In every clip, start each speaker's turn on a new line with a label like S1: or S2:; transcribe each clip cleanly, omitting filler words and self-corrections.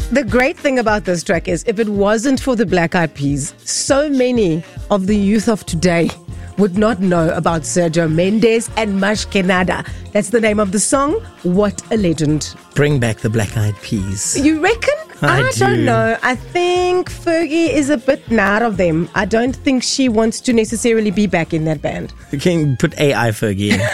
S1: The great thing about this track is if it wasn't for the Black Eyed Peas, so many of the youth of today would not know about Sergio Mendes and Mash Kenada. That's the name of the song. What a legend.
S2: Bring back the Black Eyed Peas.
S1: You reckon? I
S2: do.
S1: don't know. I think Fergie is a bit mad of them. I don't think she wants to necessarily be back in that band.
S2: You can put AI Fergie in.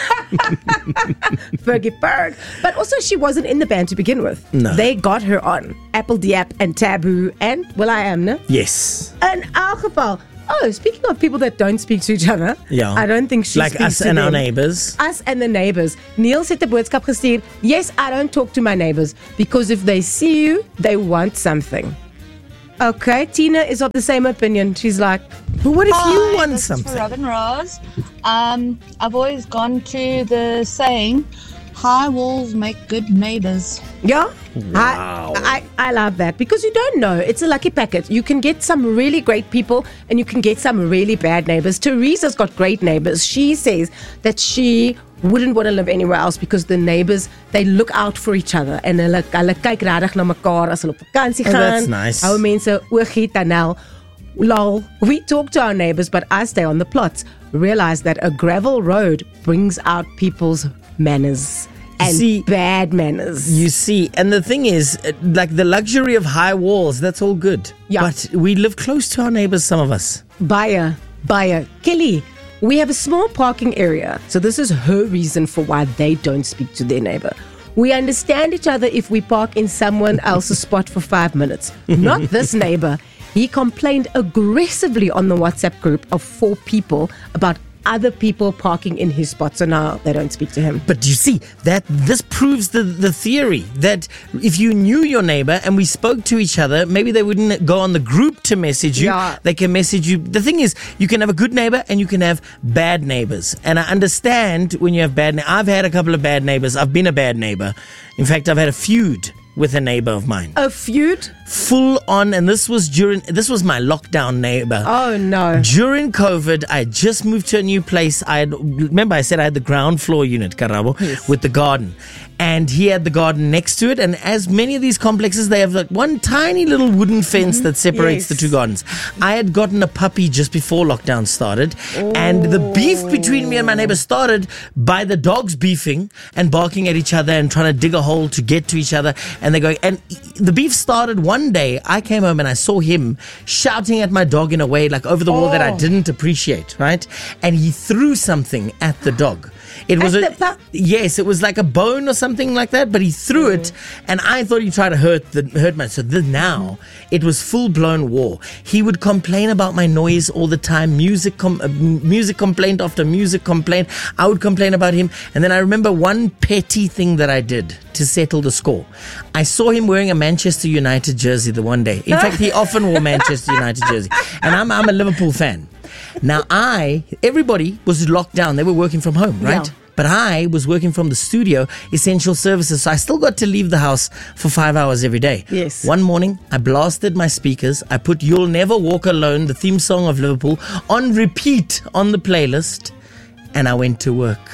S1: Fergie Berg. But also she wasn't in the band to begin with.
S2: No.
S1: They got her on Apple Diap and Taboo and Will.i.am, no?
S2: Yes.
S1: In elk geval. Oh, speaking of people that don't speak to each other,
S2: Yeah.
S1: I don't think she
S2: Like
S1: speaks
S2: us
S1: to
S2: and
S1: them.
S2: our neighbours.
S1: Us and the neighbours. Niels het 'n boodskap gestuur. Yes, I don't talk to my neighbours because if they see you, they want something. Okay, Tina is of the same opinion. She's like,
S2: But what if you want
S3: this
S2: something?
S3: is for Robin Ross. I've always gone to the saying, high walls make good neighbours.
S1: yeah,
S2: Wow.
S1: I love that because you don't know. It's a lucky packet. You can get some really great people and you can get some really bad neighbours. Teresa's got great neighbours. She says that she wouldn't want to live anywhere else because the neighbours, they look out for each other and hulle kyk regtig na mekaar as hulle op vakansie gaan.
S2: Oh, that's nice.
S1: Ou mense oogie tunnel. Lol, we talk to our neighbours but I stay on the plots. Realize that a gravel road brings out people's manners and
S2: See,
S1: bad manners.
S2: You see, and the thing is, like the luxury of high walls, that's all good.
S1: Yeah.
S2: But we live close to our neighbours, some of us.
S1: Buyer. Kelly, we have a small parking area. So this is her reason for why they don't speak to their neighbor. We understand each other if we park in someone else's spot for 5 minutes. Not this neighbor. He complained aggressively on the WhatsApp group of 4 people about other people parking in his spot. So now they don't speak to him.
S2: But you see, that this proves the theory that if you knew your neighbor and we spoke to each other, maybe they wouldn't go on the group to message you.
S1: Yeah.
S2: They can message you. The thing is, you can have a good neighbor and you can have bad neighbors. And I understand when you have bad neighbors. I've had a couple of bad neighbors. I've been a bad neighbor. In fact, I've had a feud with a neighbor of mine.
S1: A feud?
S2: Full on, and this was my lockdown neighbor.
S1: Oh no.
S2: During COVID, I had just moved to a new place. Remember I said I had the ground floor unit, Karabo,
S1: Yes.
S2: with the garden. And he had the garden next to it. And as many of these complexes, they have like one tiny little wooden fence that separates
S1: Yes.
S2: the two gardens. I had gotten a puppy just before lockdown started. And the beef between me and my neighbor started by the dogs beefing and barking at each other and trying to dig a hole to get to each other. And they're going, and the beef started one day. I came home and I saw him shouting at my dog in a way like over the wall that I didn't appreciate, right? And he threw something at the dog. It was yes, it was like a bone or something like that, but he threw it, and I thought he tried to hurt my. So now it was full blown war. He would complain about my noise all the time, music complaint after music complaint. I would complain about him, and then I remember one petty thing that I did to settle the score. I saw him wearing a Manchester United jersey the one day. In fact, he often wore Manchester United jersey, and I'm a Liverpool fan. Now everybody was locked down. They were working from home, right?
S1: Yeah.
S2: But I was working from the studio, essential services. So I still got to leave the house for 5 hours every day.
S1: Yes.
S2: One morning, I blasted my speakers. I put You'll Never Walk Alone, the theme song of Liverpool, on repeat on the playlist. And I went to work.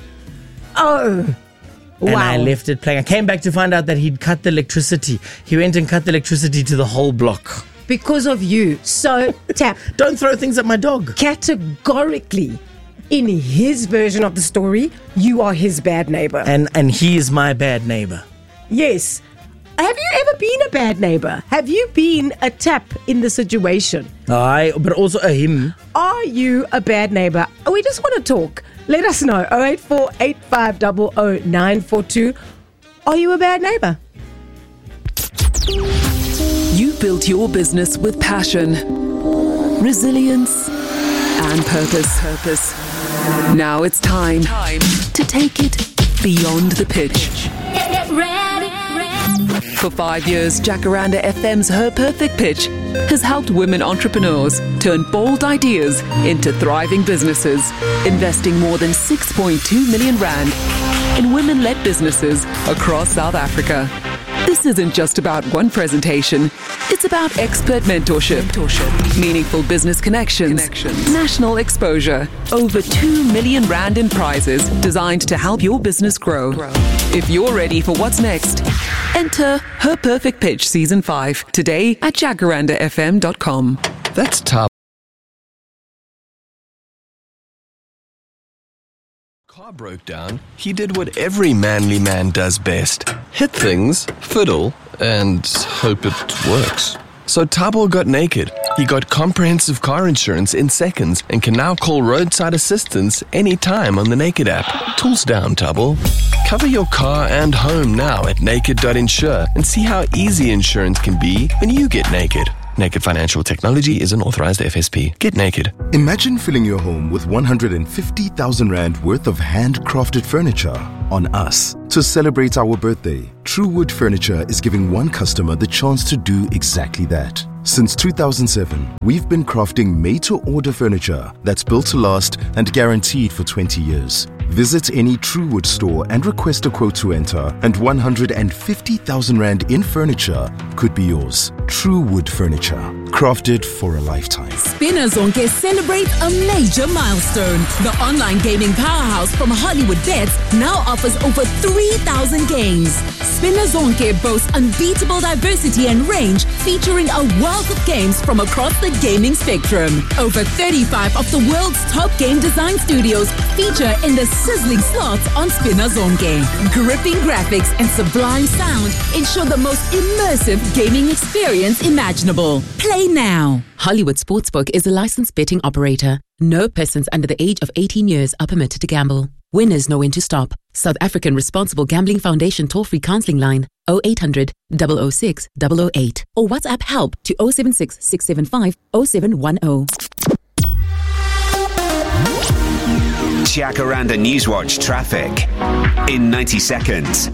S1: Oh. Wow.
S2: And I left it playing. I came back to find out that he'd cut the electricity. He went and cut the electricity to the whole block.
S1: Because of you. So, Tap,
S2: Don't throw things at my dog.
S1: categorically, in his version of the story, you are his bad neighbor.
S2: And he is my bad neighbor.
S1: Yes. Have you ever been a bad neighbor? Have you been a Tap in the situation?
S2: But also a him.
S1: Are you a bad neighbor? We just want to talk. Let us know. 084 8500 942. Are you a bad neighbor?
S4: You built your business with passion, resilience, and purpose. Now it's time to take it beyond the pitch.
S5: Get ready.
S4: For 5 years, Jacaranda FM's Her Perfect Pitch has helped women entrepreneurs turn bold ideas into thriving businesses, investing more than 6.2 million rand in women-led businesses across South Africa. This isn't just about one presentation. It's about expert mentorship, meaningful business connections, national exposure, over 2 million rand in prizes designed to help your business grow. If you're ready for what's next, enter Her Perfect Pitch Season 5 today at jacarandafm.com.
S5: That's top. Car broke down. He did what every manly man does best. Hit things, fiddle, and hope it works. So Thabo got naked. He got comprehensive car insurance in seconds and can now call roadside assistance anytime on the Naked app. Tools down, Thabo. Cover your car and home now at naked.insure and see how easy insurance can be when you get naked. Naked Financial Technology is an authorized FSP. Get naked.
S6: Imagine filling your home with 150,000 Rand worth of handcrafted furniture on us. To celebrate our birthday, Truewood Furniture is giving one customer the chance to do exactly that. Since 2007, we've been crafting made-to-order furniture that's built to last and guaranteed for 20 years. Visit any Truewood store and request a quote to enter, and 150,000 Rand in furniture could be yours. Truewood Furniture, crafted for a lifetime.
S7: Spinazonke celebrates a major milestone. The online gaming powerhouse from Hollywood Bets now offers over 3,000 games. Spinazonke boasts unbeatable diversity and range, featuring a wealth of games from across the gaming spectrum. Over 35 of the world's top game design studios feature in the sizzling slots on Spinazonke. Gripping graphics and sublime sound ensure the most immersive gaming experience imaginable. Play now.
S8: Hollywood Sportsbook is a licensed betting operator. No persons under the age of 18 years are permitted to gamble. Winners know when to stop. South African Responsible Gambling Foundation toll-free counseling line 0800 006 008 or WhatsApp help to 076 675 0710.
S9: Jacaranda Newswatch traffic in 90 seconds.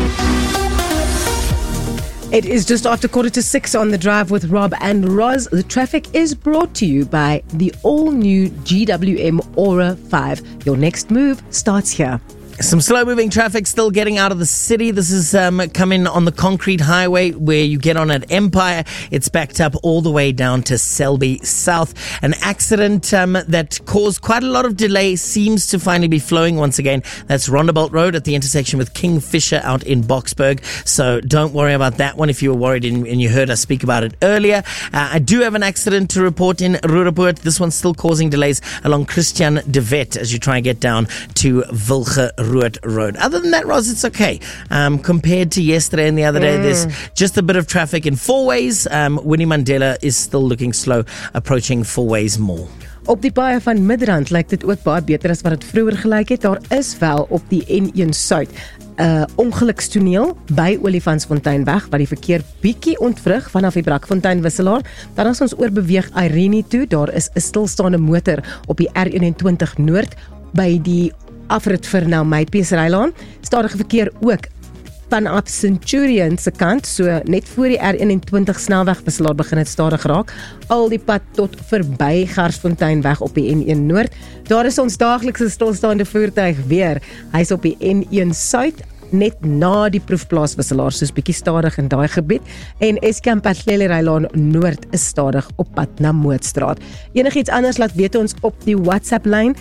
S1: It is just after 5:45 on the drive with Rob and Roz. The traffic is brought to you by the all-new GWM Aura 5. Your next move starts here.
S2: Some slow-moving traffic still getting out of the city. This is coming on the concrete highway where you get on at Empire. It's backed up all the way down to Selby South. An accident that caused quite a lot of delay seems to finally be flowing once again. That's Rondebolt Road at the intersection with Kingfisher out in Boksburg. So don't worry about that one if you were worried and you heard us speak about it earlier. I do have an accident to report in Roodepoort. This one's still causing delays along Christian de Wet as you try and get down to Wilge Road. Other than that, Roz, it's okay. Compared to yesterday and the other day, there's just a bit of traffic in four ways. Winnie Mandela is still looking slow, approaching four ways more.
S1: Op die paaie van Midrand lyk dit ook baie beter as wat dit vroeër gelyk het. Daar is wel op die N1 Suid ongelukstoneel by Olifantsfonteinweg wat die verkeer bietjie ontwrig vanaf die Brakfontein wisselaar. Dan as ons oorbeweeg Irene toe, daar is 'n stilstaande motor op die R21 Noord by die afrit vir nou my Peesrylaan. Stadige verkeer ook vanaf Centurion se kant, so net voor die R21 snelwegwisselaar begin dit stadig raak, al die pad tot verby Garsfonteinweg op die N1 Noord. Daar is ons daaglikse stilstaande voertuig weer. Hy's op die N1 Suid, net na die proefplaaswisselaar, soos bietjie stadig in daai gebied, en Eskom Pathlelerylaan Noord is stadig op pad na Mootstraat. Enigiets anders laat weet ons op die WhatsApp lyn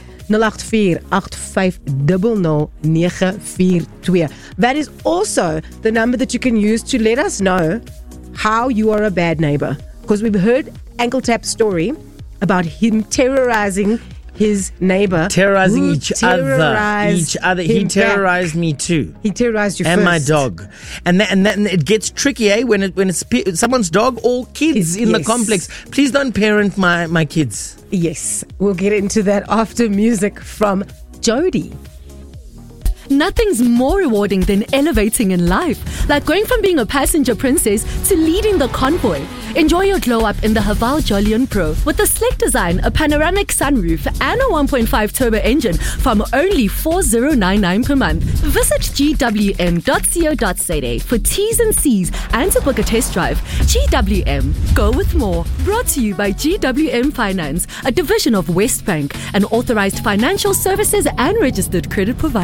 S1: 0848500942. That is also the number that you can use to let us know how you are a bad neighbor, because we've heard Ankle Tap's story about him terrorizing his neighbor,
S2: terrorizing each other. He terrorized me too.
S1: He terrorized you
S2: and
S1: first.
S2: my dog. And then it gets tricky, when it's someone's dog or kids in the complex. Please don't parent my kids.
S1: Yes, we'll get into that after music from Jody.
S10: Nothing's more rewarding than elevating in life, like going from being a passenger princess to leading the convoy. Enjoy your glow up in the Haval Jolion Pro with a slick design, a panoramic sunroof, and a 1.5 turbo engine from only $4,099 per month. Visit gwm.co.za for T's and C's and to book a test drive. GWM, go with more. Brought to you by GWM Finance, a division of Westbank, an authorized financial services and registered credit provider.